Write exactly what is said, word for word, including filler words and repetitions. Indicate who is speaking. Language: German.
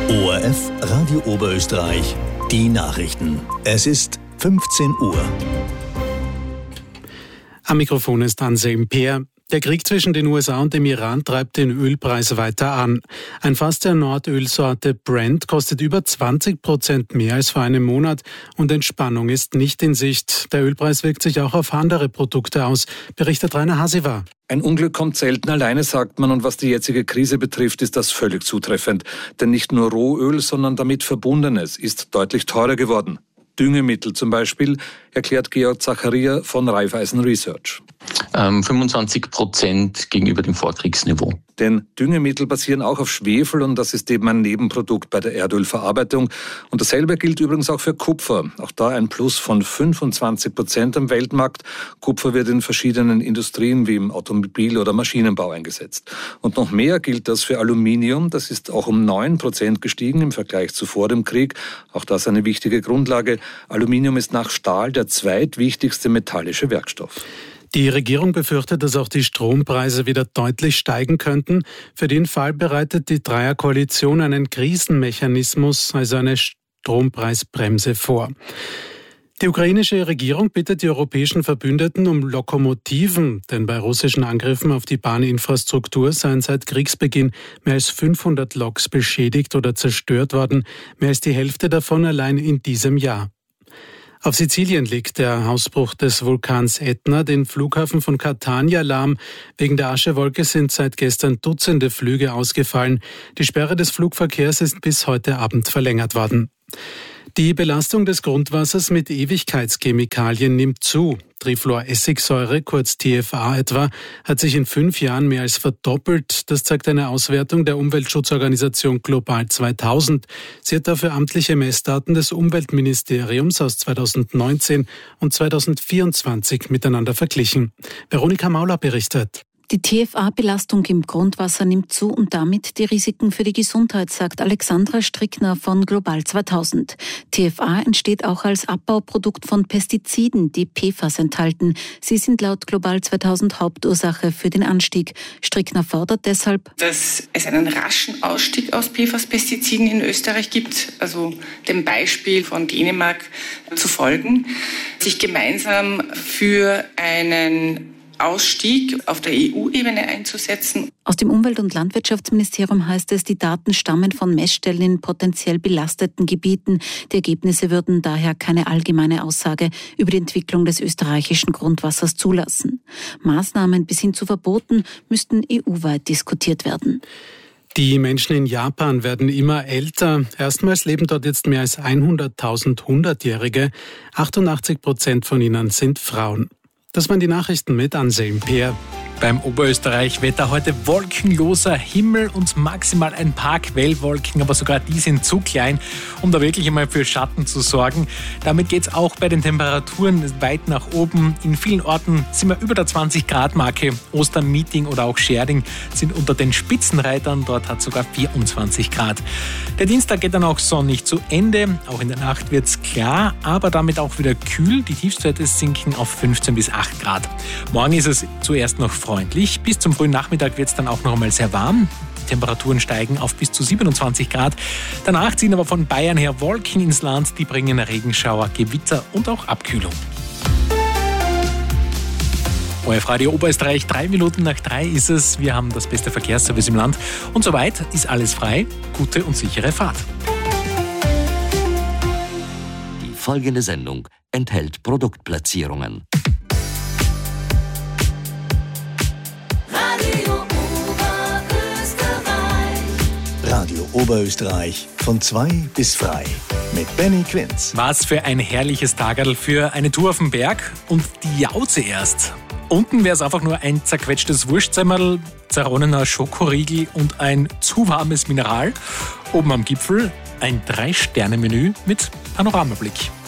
Speaker 1: O R F Radio Oberösterreich, die Nachrichten. Es ist fünfzehn Uhr.
Speaker 2: Am Mikrofon ist Anselm Peer. Der Krieg zwischen den U S A und dem Iran treibt den Ölpreis weiter an. Ein Fass der Nordölsorte Brent kostet über zwanzig Prozent mehr als vor einem Monat und Entspannung ist nicht in Sicht. Der Ölpreis wirkt sich auch auf andere Produkte aus, berichtet Rainer Hasiwa.
Speaker 3: Ein Unglück kommt selten alleine, sagt man, und was die jetzige Krise betrifft, ist das völlig zutreffend. Denn nicht nur Rohöl, sondern damit Verbundenes ist deutlich teurer geworden. Düngemittel zum Beispiel, erklärt Georg Zacharia von Raiffeisen Research.
Speaker 4: Ähm, fünfundzwanzig Prozent gegenüber dem Vorkriegsniveau.
Speaker 3: Denn Düngemittel basieren auch auf Schwefel und das ist eben ein Nebenprodukt bei der Erdölverarbeitung. Und dasselbe gilt übrigens auch für Kupfer. Auch da ein Plus von fünfundzwanzig Prozent am Weltmarkt. Kupfer wird in verschiedenen Industrien wie im Automobil- oder Maschinenbau eingesetzt. Und noch mehr gilt das für Aluminium. Das ist auch um neun Prozent gestiegen im Vergleich zu vor dem Krieg. Auch das eine wichtige Grundlage. Aluminium ist nach Stahl der zweitwichtigste metallische Werkstoff.
Speaker 2: Die Regierung befürchtet, dass auch die Strompreise wieder deutlich steigen könnten. Für den Fall bereitet die Dreierkoalition einen Krisenmechanismus, also eine Strompreisbremse, vor. Die ukrainische Regierung bittet die europäischen Verbündeten um Lokomotiven, denn bei russischen Angriffen auf die Bahninfrastruktur seien seit Kriegsbeginn mehr als fünfhundert Loks beschädigt oder zerstört worden, mehr als die Hälfte davon allein in diesem Jahr. Auf Sizilien liegt der Ausbruch des Vulkans Ätna den Flughafen von Catania lahm. Wegen der Aschewolke sind seit gestern Dutzende Flüge ausgefallen. Die Sperre des Flugverkehrs ist bis heute Abend verlängert worden. Die Belastung des Grundwassers mit Ewigkeitschemikalien nimmt zu. Trifluoressigsäure, kurz T F A etwa, hat sich in fünf Jahren mehr als verdoppelt. Das zeigt eine Auswertung der Umweltschutzorganisation Global zweitausend. Sie hat dafür amtliche Messdaten des Umweltministeriums aus zweitausendneunzehn und zweitausendvierundzwanzig miteinander verglichen. Veronika Mauler berichtet.
Speaker 5: Die T F A-Belastung im Grundwasser nimmt zu und damit die Risiken für die Gesundheit, sagt Alexandra Strickner von Global zweitausend. T F A entsteht auch als Abbauprodukt von Pestiziden, die P F A S enthalten. Sie sind laut Global zweitausend Hauptursache für den Anstieg. Strickner fordert deshalb,
Speaker 6: dass es einen raschen Ausstieg aus P F A S-Pestiziden in Österreich gibt, also dem Beispiel von Dänemark zu folgen, sich gemeinsam für einen Ausstieg auf der E U-Ebene einzusetzen.
Speaker 5: Aus dem Umwelt- und Landwirtschaftsministerium heißt es, die Daten stammen von Messstellen in potenziell belasteten Gebieten. Die Ergebnisse würden daher keine allgemeine Aussage über die Entwicklung des österreichischen Grundwassers zulassen. Maßnahmen bis hin zu Verboten müssten E U-weit diskutiert werden.
Speaker 2: Die Menschen in Japan werden immer älter. Erstmals leben dort jetzt mehr als hunderttausend Hundertjährige. achtundachtzig Prozent von ihnen sind Frauen. Das waren die Nachrichten mit Anselm Peer.
Speaker 7: Beim Oberösterreich-Wetter heute wolkenloser Himmel und maximal ein paar Quellwolken, aber sogar die sind zu klein, um da wirklich einmal für Schatten zu sorgen. Damit geht es auch bei den Temperaturen weit nach oben. In vielen Orten sind wir über der zwanzig Grad Marke. Ostermeeting oder auch Scherding sind unter den Spitzenreitern. Dort hat sogar vierundzwanzig Grad. Der Dienstag geht dann auch sonnig zu Ende. Auch in der Nacht wird es klar, aber damit auch wieder kühl. Die Tiefstwerte sinken auf fünfzehn bis acht Grad. Morgen ist es zuerst noch freundlich. Bis zum frühen Nachmittag wird es dann auch noch einmal sehr warm. Die Temperaturen steigen auf bis zu siebenundzwanzig Grad. Danach ziehen aber von Bayern her Wolken ins Land. Die bringen Regenschauer, Gewitter und auch Abkühlung. O R F Radio Oberösterreich, drei Minuten nach drei ist es. Wir haben das beste Verkehrsservice im Land. Und soweit ist alles frei. Gute und sichere Fahrt.
Speaker 8: Die folgende Sendung enthält Produktplatzierungen.
Speaker 1: Radio Oberösterreich von zwei bis frei mit Benny Quinz.
Speaker 7: Was für ein herrliches Tagerl für eine Tour auf den Berg und die Jauze erst. Unten wäre es einfach nur ein zerquetschtes Wurstsemmel, zerronnener Schokoriegel und ein zu warmes Mineral. Oben am Gipfel ein Drei-Sterne-Menü mit Panoramablick.